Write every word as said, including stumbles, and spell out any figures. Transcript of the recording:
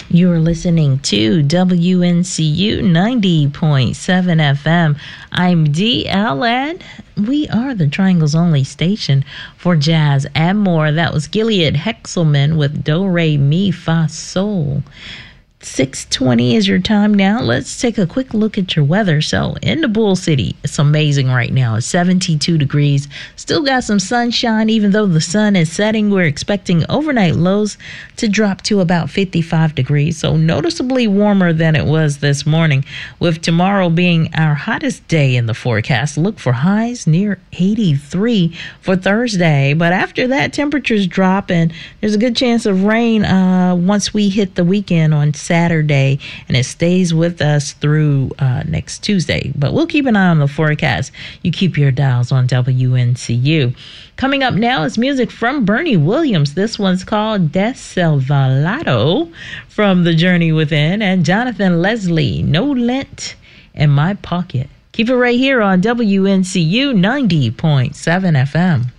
You're listening to W N C U ninety point seven F M. I'm D L, and we are the Triangle's only station for jazz and more. That was Gilead Hexelman with Do, Re, Mi, Fa, Sol. six twenty is your time now. Let's take a quick look at your weather. So in the Bull City, it's amazing right now. It's seventy-two degrees. Still got some sunshine. Even though the sun is setting, we're expecting overnight lows to drop to about fifty-five degrees. So noticeably warmer than it was this morning, with tomorrow being our hottest day in the forecast. Look for highs near eighty-three for Thursday. But after that, temperatures drop, and there's a good chance of rain uh, once we hit the weekend on Saturday, and it stays with us through uh, next Tuesday. But we'll keep an eye on the forecast. You keep your dials on W N C U. Coming up now is music from Bernie Williams. This one's called Desalvado from The Journey Within, and Jonathan Leslie, No Lint in My Pocket. Keep it right here on W N C U ninety point seven F M.